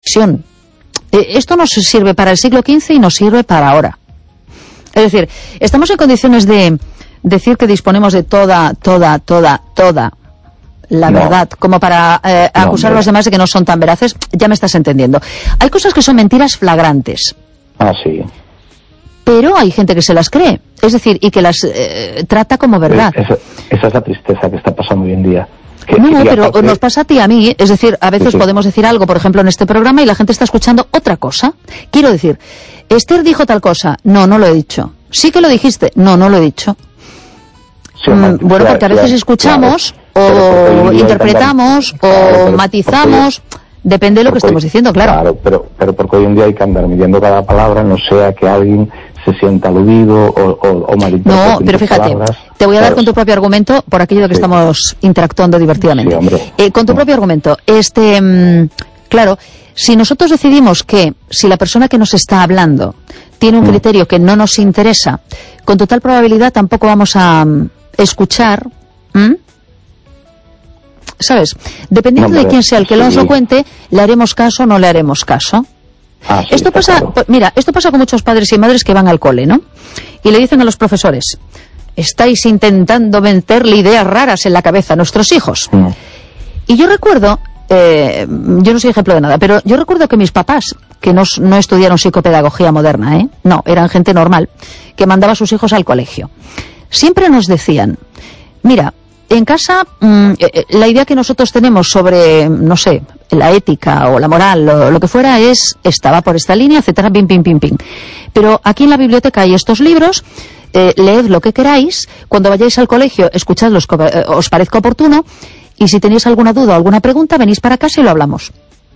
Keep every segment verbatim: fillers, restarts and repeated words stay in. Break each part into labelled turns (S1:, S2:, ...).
S1: reflexión. Eh, esto nos sirve para el siglo quince y nos sirve para ahora. Es decir, estamos en condiciones de decir que disponemos de toda, toda, toda, toda la no. verdad, como para eh, no, acusar a los demás de que no son tan veraces. Ya me estás entendiendo. Hay cosas que son mentiras flagrantes.
S2: Ah, sí.
S1: Pero hay gente que se las cree, es decir, y que las eh, trata como verdad.
S2: Esa, esa es la tristeza que está pasando hoy en día. Que,
S1: no,
S2: que
S1: pero
S2: aparte...
S1: nos pasa a ti y a mí, es decir, a veces sí, sí. podemos decir algo, por ejemplo, en este programa y la gente está escuchando otra cosa. Quiero decir, Esther dijo tal cosa, no, no lo he dicho. Sí que lo dijiste, no, no lo he dicho.
S2: Sí,
S1: mm, bueno, porque a veces claro, escuchamos claro, o interpretamos andar... o claro, matizamos, porque... depende de lo que estemos diciendo, claro.
S2: Claro, pero, pero porque hoy en día hay que andar midiendo cada palabra, no sea que alguien se sienta aludido o, o, o malinterprete.
S1: No, pero fíjate, palabras. Te voy a dar claro, con tu propio argumento por aquello de que sí. estamos interactuando divertidamente.
S2: Sí,
S1: eh, con tu propio argumento, este, mmm, claro, si nosotros decidimos que si la persona que nos está hablando tiene un mm. criterio que no nos interesa, con total probabilidad tampoco vamos a um, escuchar, ¿m? ¿Sabes? Dependiendo no, de quién sea el que sí. nos lo cuente, le haremos caso o no le haremos caso.
S2: Ah, sí,
S1: esto pasa,
S2: claro.
S1: mira, esto pasa con muchos padres y madres que van al cole, ¿no? Y le dicen a los profesores, estáis intentando meterle ideas raras en la cabeza a nuestros hijos. Mm. Y yo recuerdo, eh, yo no soy ejemplo de nada, pero yo recuerdo que mis papás, que no, no estudiaron psicopedagogía moderna, ¿eh? No, eran gente normal, que mandaba a sus hijos al colegio. Siempre nos decían, mira, en casa, mmm, la idea que nosotros tenemos sobre, no sé, la ética o la moral o lo que fuera es, esta, va por esta línea, etcétera, pim, pim, pim, pim. Pero aquí en la biblioteca hay estos libros, eh, leed lo que queráis, cuando vayáis al colegio, escuchadlos, eh, os parezca oportuno, y si tenéis alguna duda o alguna pregunta, venís para casa y lo hablamos.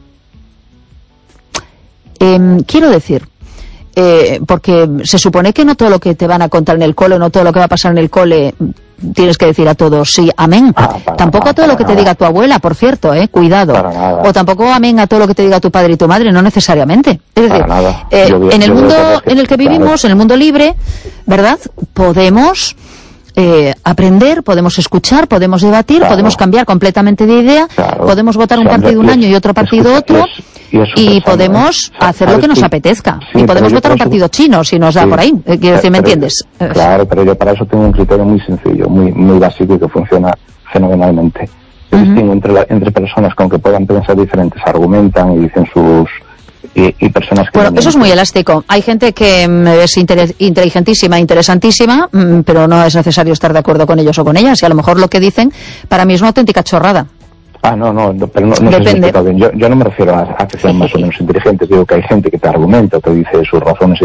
S1: Eh, quiero decir, eh, porque se supone que no todo lo que te van a contar en el cole, no todo lo que va a pasar en el cole, tienes que decir a todos sí, amén. Ah, tampoco
S2: nada,
S1: a todo lo que
S2: nada.
S1: te diga tu abuela, por cierto, eh, cuidado. O tampoco amén a todo lo que te diga tu padre y tu madre, no necesariamente. Es decir, eh, yo, en el mundo que, en el que vivimos, claro. en el mundo libre, ¿verdad? Podemos eh, aprender, podemos escuchar, podemos debatir, claro. podemos cambiar completamente de idea, claro. podemos votar un partido un año y otro partido otro, y, es, y, y podemos ¿eh? hacer lo que nos apetezca. Sí, y podemos votar un partido chino si nos da sí, por ahí. Eh, quiero decir, ¿me entiendes?
S2: Yo, claro, pero yo para eso tengo un criterio muy sencillo, muy muy básico y que funciona fenomenalmente. Yo uh-huh. distingo entre, la, entre personas con que puedan pensar diferentes, argumentan y dicen sus... Y, y personas que...
S1: Bueno, eso es muy elástico. Hay gente que mm, es inter- inteligentísima, interesantísima, mm, pero no es necesario estar de acuerdo con ellos o con ellas. Y a lo mejor lo que dicen para mí es una auténtica chorrada.
S2: Ah, no, no, no pero no, no
S1: Depende.
S2: sé si bien. Yo, yo no me refiero a, a que sean más o menos inteligentes. Digo que hay gente que te argumenta, te dice sus razones